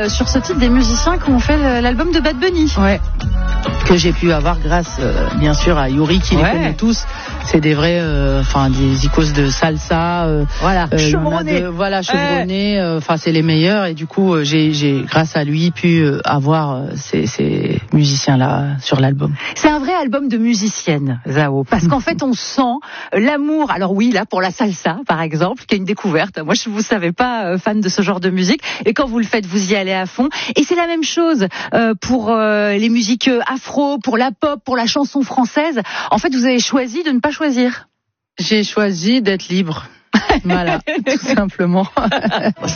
sur ce titre des musiciens qui ont fait l'album de Bad Bunny. Ouais. Que j'ai pu avoir grâce, bien sûr, à Yuri, qui les connaît tous. C'est des vrais, des icônes de salsa. Voilà, chevronnés. Chevronnés. C'est les meilleurs. Et du coup, j'ai grâce à lui, pu avoir ces musiciens-là sur l'album. C'est un vrai album de musicienne, Zao. Parce qu'en fait, on sent l'amour. Alors oui, là, pour la salsa, par exemple, qui est une découverte. Moi, je vous savais pas fan de ce genre de musique. Et quand vous le faites, vous y allez à fond. Et c'est la même chose pour les musiques afro, pour la pop, pour la chanson française. En fait, vous avez choisi de ne pas choisir. J'ai choisi d'être libre. Voilà, tout simplement.